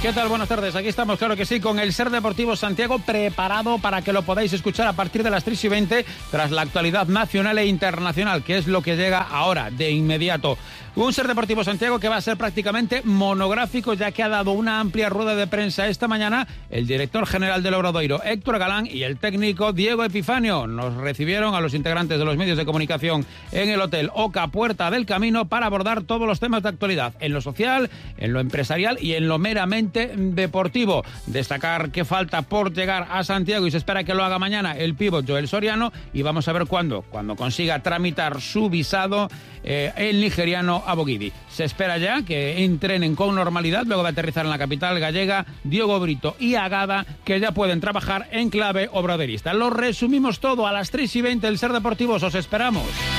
¿Qué tal? Buenas tardes. Aquí estamos, claro que sí, con el Ser Deportivo Santiago preparado para que lo podáis escuchar a partir de las 3:20 tras la actualidad nacional e internacional, que es lo que llega ahora, de inmediato. Un Ser Deportivo Santiago que va a ser prácticamente monográfico, ya que ha dado una amplia rueda de prensa esta mañana el director general del Obradoiro, Héctor Galán, y el técnico Diego Epifanio. Nos recibieron a los integrantes de los medios de comunicación en el Hotel Oca Puerta del Camino para abordar todos los temas de actualidad, en lo social, en lo empresarial y en lo meramente deportivo. Destacar que falta por llegar a Santiago y se espera que lo haga mañana el pívot Joel Soriano, y vamos a ver cuándo consiga tramitar su visado el nigeriano Abogidi. Se espera ya que entrenen con normalidad luego de aterrizar en la capital gallega Diogo Brito y Agada, que ya pueden trabajar en clave obraderista. Lo resumimos todo a las 3:20 el Ser Deportivos. Os esperamos.